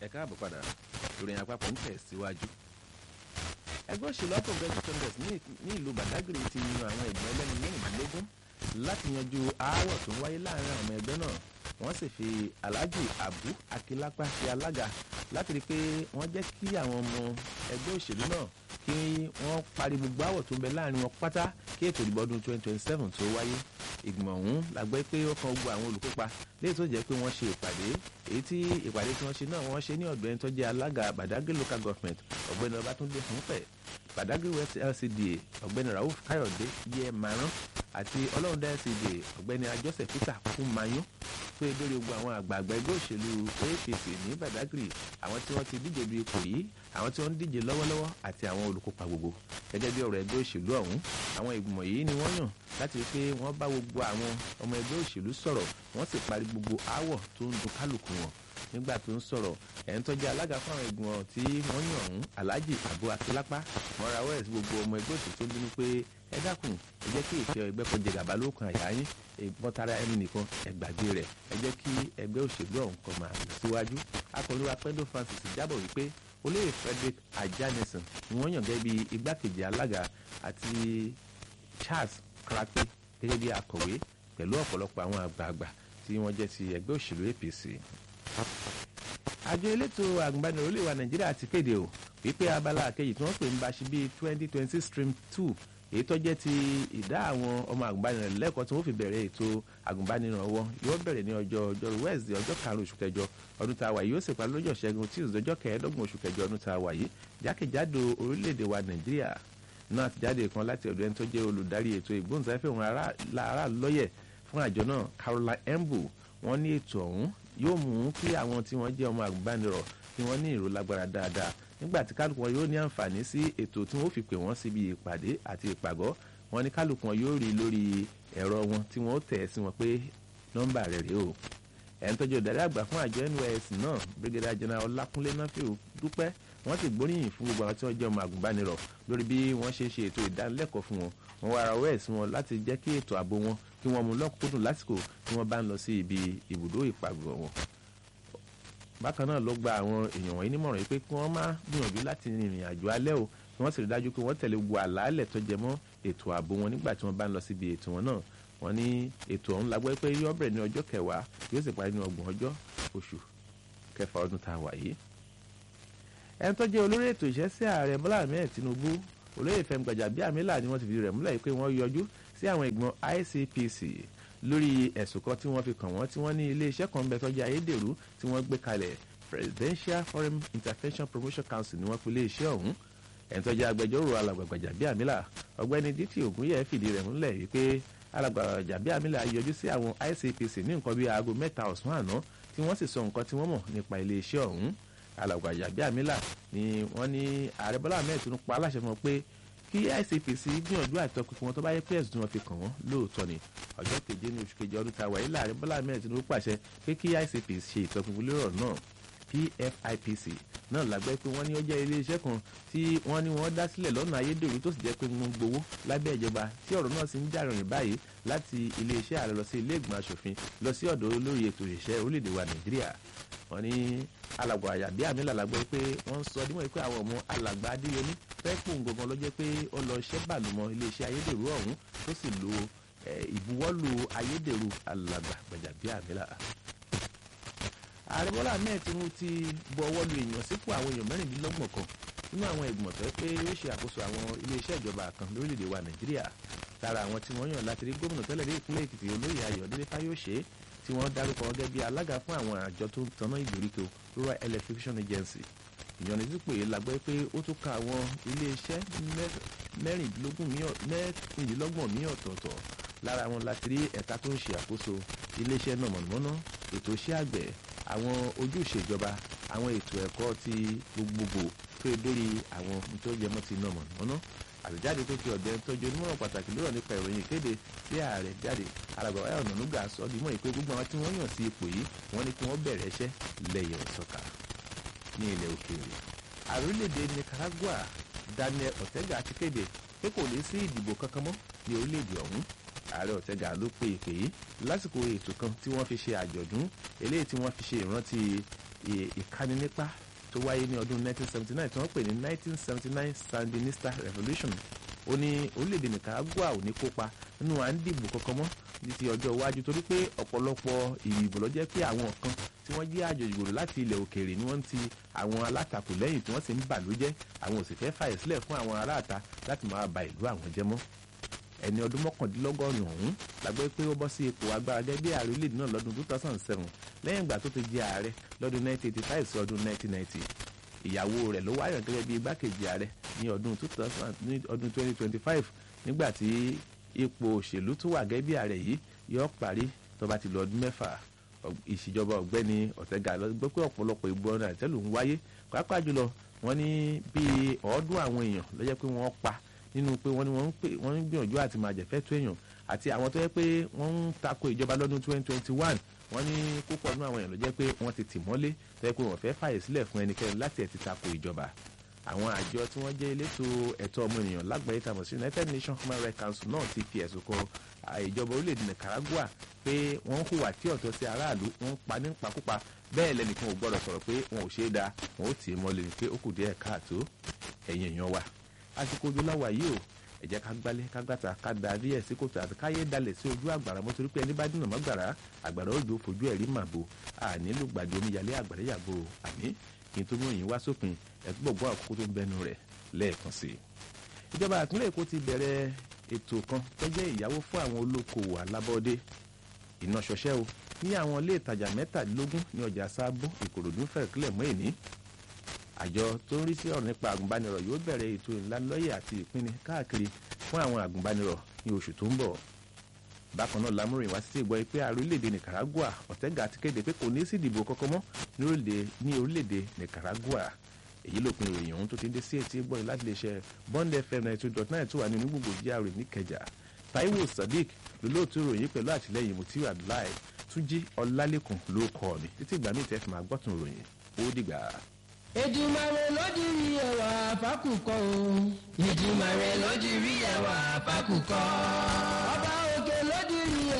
ẹ káàbọ̀ padà ìròyìn àpapọ̀ ń tẹ̀síwájú. ẹgbẹ́ òṣèlú All Progressives Congress ní ìlú Badagry ti yan àwọn ẹgbẹ́ ẹlẹ́ni mẹ́rìndínlógún láti yanjú aáwọ̀ tó ń wáyé láàrin àwọn ọmọ ẹgbẹ́ náà. wọ́n sì fi Alhaji Abu Akilapa ṣe alága láti rí i pé wọ́n jẹ́ kí àwọn ọmọ ẹgbẹ́ òṣèlú náà kí wọ́n parí gbogbo aáwọ̀ tó ń bẹ láàrin wọn pátá kí ètò ìdìbò ọdún 2027 tó wáyé. ìgbìmọ̀ ọ̀hún la gbọ́ pé ó kan gbogbo àwọn olùkópa léyìí tó jẹ́ pé wọ́n ṣe ìpàdé èyí tí ìpàdé tí wọ́n ṣe náà wọ́n ṣe ní ọ̀dọ̀ ẹni tó jẹ́ alága Badagry local government ọ̀gbẹ́ni Ọbátúndé Fúnpẹ̀, Badagry West LCDA ọ̀gbẹ́ni Rauf Káyọ̀dé yẹ márùn àti Ọlọ́rundá LCDA ọ̀gbẹ́ni Joseph Peter Kúmayún tó yẹ lórí gbogbo àwọn àgbààgbà ẹgbẹ́ òṣèlú APC ní Badagry, àwọn tí wọ́n ti díje du ipò yìí, àwọn tí wọ́n ń díje lọ́wọ́lọ́wọ́ àti àwọn olùkópa gbogbo. gẹ́gẹ́ bí ọ̀rọ̀ ẹgbẹ́ òṣèlú ọ̀hún, àwọn ìgbìmọ̀ yìí ni wọ́n yàn láti rí pé wọ́n bá gbogbo àwọn ọmọ ẹgbẹ́ òṣèlú sọ̀rọ̀ wọ́n sì parí gbogbo aáwọ̀ tó ń dun kálukú wọn. nígbà tó ń sọ̀rọ̀ ẹni tó jẹ́ alága fún àwọn ìgbìmọ̀ tí wọ́n yàn ọ̀hún, Alhaji Abu Akilapa, wọ́n rawọ́ ẹ̀ sí gbogbo ọmọ ẹgbẹ́ òṣèlú tó ń bínú pé ẹ dákun ẹ jẹ́ kí ìfẹ́ ẹgbẹ́ kan jẹ gàba lókun àyà yín, ìbọn tara ẹni nìkan ẹ gbàgbé rẹ̀, ẹ jẹ́ kí ẹgbẹ́ òṣèlú ọ̀hún kan máa lọ síwájú. akọ̀wé Pendo Francis jábọ̀ wípé olóyè Frederick Ajanison ni wọ́n yàn gẹ́gẹ́ bí igbákejì alága àti Charles Krapi gẹ́gẹ́ bí akọ̀wé pẹ̀lú ọ̀pọ̀lọpọ̀ àwọn àgbààgbà tí wọ́n jẹ́ ti ẹgbẹ́ òṣèlú APC. àjọ elétò àgùnbánirọ̀ orílẹ̀-èdè wa Nàìjíríà ti kéde o wípé abala kejì tí wọ́n pè ń Bashibi 2020 stream 2 èyí tó jẹ́ ti ìdá àwọn ọmọ àgùnbánirọ̀ lẹ́kọ̀ọ́ tí wọ́n fi bẹ̀rẹ̀ ètò àgùnbánirọ̀ wọn yóò bẹ̀rẹ̀ ní ọjọ́rú Wednesday ọjọ́ 5 oṣù kẹjọ ọdún tá a wà yìí, yóò sì parí lọ́jọ́ Ṣẹ́gun Tuesday ọjọ́ 15 oṣù kẹjọ ọdún tá a wà yìí jákèjádò orílẹ̀-èdè wa Nàìjíríà. náà ti jáde kan láti ọ̀dọ̀ ẹni tó jẹ́ olùdarí ètò ìgbóhùnsáfẹ́ òun ará lọ́yẹ̀ fún àjọ náà, Caroline Embu. wọ́n ní ètò ọ̀hún yóò mú kí àwọn tí wọ́n jẹ́ ọmọ àgùnbánirọ̀ kí wọ́n ní ìró lágbára dáadáa, nígbà tí kálukú wọn yóò ní àǹfààní sí ètò tí wọ́n fi pè wọ́n síbi ìpàdé àti ìpàgọ́. wọ́n ní kálukú wọn yóò rí lórí ẹ̀rọ wọn tí wọ́n tẹ̀ sí wọn pé nọ́mbà rẹ̀ rèé o. ẹni tó jẹ́ olùdarí àgbà fún àjọ NYSC náà, Brigadier General Ọlákúnlé Náfíù dúpẹ́, wọ́n sì gbóríyìn fún gbogbo àwọn tí wọ́n jẹ́ ọmọ àgùnbánirọ̀ lórí bí wọ́n ṣe ṣe ètò ìdánilẹ́kọ̀ọ́ fún wọn. wọ́n wá rawọ́ ẹ̀ sí wọn láti jẹ́ kí ètò ààbò wọn kí wọ́n mú lọ́kùnkúndùn lásìkò tí wọ́n bá ń lọ sí ibi ibùdó ìpàgọ́ wọn. bákan náà ló gba àwọn èèyàn wọ̀nyí nímọ̀ràn pé kí wọ́n má gbìyànjú láti rìnrìn àjò alẹ́ o, kí wọ́n sì rí dájú pé wọ́n tẹ̀lé gbogbo àlàálẹ̀ tó jẹ mọ́ ètò ààbò wọn nígbà tí wọ́n bá ń lọ síbi ètò wọn náà. wọ́n ní ètò ọ̀hún la gbọ́ pé yóò bẹ̀rẹ̀ ní ọjọ́ 10 yóò sì parí ní 30 ọjọ́ oṣù kẹfà ọdún tá a wà yìí. ẹni tó jẹ́ olórí ètò ìṣẹ́sí ààrẹ Bọ́lá Ahmed Tinubu, olóyè Fẹ́mi Gbàjàbíàmílà ni wọ́n ti fi rẹ̀ múlẹ̀ pé wọ́n yọjú sí àwọn ìgbìmọ̀ ICPC lórí ẹ̀sùn kan tí wọ́n fi kàn wọ́n tí wọ́n ní iléeṣẹ́ kan bẹ tó jẹ́ ayédèrú tí wọ́n gbé kalẹ̀, Presidential Foreign Intervention Promotion Council ni wọ́n pe iléeṣẹ́ ọ̀hún. ẹni tó jẹ́ agbẹjọ́rò alàgbà Gbàjàbíàmílà, ọ̀gbẹ́ni Dítì Ògúnyẹ̀ fìdí rẹ̀ múlẹ̀ wípé alàgbà Gbàjàbíàmílà yọjú sí àwọn ICPC ní nǹkan bíi aago 3 ọ̀sán àná tí wọ́n sì sọ nǹkan tí wọ́n mọ̀ nípa iléeṣẹ́ ọ̀hún. alàgbà Gbàjàbíàmílà ni wọ́n ní ààrẹ Bọ́lá Ahmed Tinubu pa aláṣẹ fún wọn pé kí ICPC gbìyànjú àìtọ́pinpin wọn tó bá yẹ pé ẹ̀sùn tí wọ́n fi kàn wọ́n lóòótọ́ ni. ọjọ́ 7 ní oṣù kejì ọdún tá a wà yìí láàrẹ Bọ́lá Ahmed Tinubu pàṣẹ pé kí ICPC ṣe ìtọ́pinpin lórí ọ̀rọ̀ náà. PFIPC náà lágbẹ́ pé wọ́n ní ó jẹ́ iléeṣẹ́ kan tí wọ́n ní wọ́n dá sílẹ̀ lọ́nà ayédèrú tó sì jẹ́ pé wọ́n gbowó lábẹ́ ìjọba, tí ọ̀rọ̀ náà sì ń jà rìnrìn báyìí láti iléeṣẹ́ ààrẹ lọ sí ilé ìgbìmọ̀ asòfin lọ sí ọ̀dọ̀ olórí ètò ìṣẹ́ orílẹ̀-èdè wa Nàìjíríà. wọ́n ní alàgbà Gbàjàbíàmílà lágbẹ́ pé wọ́n sọ dímọ̀ pé àwọn ọmọ alàgbà Adéyẹmí fẹ́ pòun gangan lọ́jọ́ pé ó lọ ṣẹ́ bàlùmọ̀ iléeṣẹ́ ayédèrú ọ̀hún tó sì lo ìbuwọ́lù ayédèrú alàgbà Gbàjàbíàmílà. ààrẹ Bọ́lá Ahmed Tinubu ti bu ọwọ́ lu èèyàn sípò àwọn èèyàn 26 kan nínú àwọn ìgbìmọ̀ tó pé ó ṣe àkóso àwọn iléeṣẹ́ ìjọba kan lórílẹ̀‐èdè wa Nàìjíríà. lára àwọn tí wọ́n yàn láti rí gómìnà tẹ́lẹ̀ ní ìpínlẹ̀ Èkìtì olóyè Ayọ̀délé Fáyọ̀ṣe tí wọ́n dárúkọ gẹ́gẹ́ bí alága fún àwọn àjọ tó ń tanná ìgbèríko Rural Electrification Agency. ìyànnisípò yìí la gbọ́ pé ó tún ka àwọn iléeṣẹ́ 26 míì ọ̀tọ̀ọ̀tọ̀. lára wọn láti rí ẹ̀ka tó ń ṣe àkóso iléeṣẹ́ náà mọ̀nàmọ́ná, ètò iṣẹ́ àgbẹ̀, àwọn ojúṣe ìjọba, àwọn ètò ẹ̀kọ́ ti gbogbogbò tó dórí àwọn tó jẹmọ́ ti náà mọ̀nàmọ́ná. àtẹ̀jáde tó fi ọ̀dẹ́ tọ́jú onímọ̀ràn pàtàkì lọ́rọ̀ nípa ìròyìn ìkéde tí ààrẹ jáde, alàgbà Wáyà Ọ̀nànúgà sọ ọ́ dimọ̀ pé gbogbo àwọn tí wọ́n yàn sí ipò yìí wọ́n ní kí wọ́n bẹ̀rẹ̀ iṣẹ́ lẹ́yìn ọ̀sọ́ka. ní ilẹ̀ òkèèrè, ààrẹ orílẹ̀-èdè Nicaragua Daniel Ortega ti kéde pé kò lè sí ìdìbò kankan mọ́ ní orílẹ̀-èdè ọ̀hún. ààrẹ Ortega ló pe ìpè yìí lásìkò ètò kan tí wọ́n fi ṣe àjọ̀dún eléyìí tí wọ́n fi ṣe ìrántí ìkáninípa tó wáyé ní ọdún 1979 tí wọ́n pè ní 1979 Sandinista Revolution. Ó ní orílẹ̀-èdè Nicaragua ò ní kópa nínú à ń dìbò kankan mọ́ ní ti ọjọ́ iwájú torí pé ọ̀pọ̀lọpọ̀ ìbò ló jẹ́ pé àwọn kan tí wọ́n jẹ́ àjòjì gbòòrò láti ilẹ̀ òkèèrè ni wọ́n ti àwọn alátakò lẹ́yìn tí wọ́n sì ń bàlújẹ́ àwọn ò sì fẹ́ fàyè sílẹ̀ fún àwọn aráàta láti máa ba ìlú àwọn jẹ́ mọ́. Ẹni ọdún mọ́kàndínlọ́gọ́rin ọ̀hún la gbọ́ pé ó bọ́ sí ipò agbára gẹ́gẹ́ bí ààrẹ orílẹ̀-èdè náà lọ́dún 2007 lẹ́yìn ìgbà tó ti jẹ ààrẹ lọ́dún 1985 sí ọdún 1990. Ìyàwó rẹ̀ ló wáyàn gẹ́gẹ́ bí igbákejì ààrẹ ní ọdún 2025 nígbà tí ipò òṣèlú tó wà gẹ́gẹ́ bí ààrẹ yìí yóò parí tó bá ti lọ ọdún 6. Ìṣèjọba ọ̀gbẹ́ni Ortega ló gbọ́ pé ọ̀pọ̀lọpọ̀ ìbò ọ̀nà àtẹ́lù ń wáyé pàápàá jùlọ wọ́n ní bíi ọ̀ọ́dún àwọn èèyàn ló jẹ́ pé wọ́n pa nínú pé wọ́n ń gbìyànjú àti máa jẹ̀fẹ́ tó èèyàn àti àwọn tó yẹ pé wọ́n ń tako ìjọba lọ́dún 2021 wọ́n ní púpọ̀ nínú àwọn èèyàn ló jẹ́ pé wọ́n ti tì mọ́lé tó yẹ pé wọ́n fẹ́ fàyè sílẹ̀ fún ẹnikẹ́ni láti ẹ̀ ti tako ìjọba. Àwọn àjọ tí wọ́n jẹ́ elétò ẹ̀tọ́ ọmọnìyàn lágbàáyé tàbí sí United Nations Human Rights Council náà ti fi ẹ̀sùn kan ìjọba orílẹ̀-èdè Nicaragua pé wọ́n hùwà tí ọ̀tọ̀ sí aráàlú wọ́n ń pa ní pakúpa bẹ́ẹ̀ lẹ́nìkan ò gbọ́dọ̀ sọ̀rọ̀ pé wọn ò ṣe é da wọn ó tì í mọ́lé ni pé ó kù díẹ̀ káàtó. Ẹ̀yin èèyàn wa àsìkò ojú láwà yìí o ẹ jẹ́ ká gbálẹ̀ ká gbàtà ká darí ẹ̀ sí kòtò àti káyé dalẹ̀ sí ojú àgbàrá mọ́ torí pé ẹni bá dínà mọ́ gbàrá àgbàrá òjò fojú ẹ̀rí màbo ànílò gbàdé omíyalé àgbàrá yàgò àní kí n tó mú yín wá sópin ẹ̀gbọ́gbọ́ àkókò tó ń bẹnu rẹ̀ lẹ́ẹ̀kan sí i. Ìjọba ìpínlẹ̀ Èkó ti bẹ̀rẹ̀ ètò kan tó jẹ́ ìyáwó fún àwọn olókoòwò alábọ́dé. Iná ṣọṣẹ́ o ní àwọn ilé ìtajà 17 ní ọjà Sábó Ìkòròdú fẹ̀rẹ̀kílẹ̀ mọ́ èní. Àjọ tó ń rí sí ọ̀rọ̀ nípa àgùnbánirọ̀ yóò bẹ̀rẹ̀ ètò ìlanilọ́yẹ̀ àti ìpínni káàkiri fún àwọn àgùnbánirọ̀ ní oṣù tó ń bọ̀. Bákan náà lámúrìn wá sí ìgbọ́ pé ààrẹ orílẹ̀-èdè Nicaragua Ortega ti kéde pé kò ní sí ìdìbò kankan mọ́ ní orílẹ̀-èdè Nicaragua. Èyí lópin ìròyìn ọ̀hún tó ti ń dé sí etí gbọ́ láti lè ṣe Bond FM 92.9 tó wà ní onígbògbò GRA níkẹjà. Taiwo Sadiq lólóòtú ìròyìn pẹ̀lú àtìlẹ́yìn Mutiu Abdullahi Túnjí Ọlálékùn ló kọ́ mi títí ìgbà míì tẹ́ fi máa gbọ́tún ìròyìn ó dìgbà. Èdùmàrè ló dirí ẹwà fákùkọ o. Èdùmàrè ló dirí ẹwà fákùkọ. Ọba